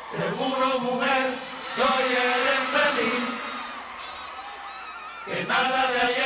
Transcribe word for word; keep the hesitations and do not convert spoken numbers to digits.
Seguro, mujer, que hoy eres feliz, que nada de ayer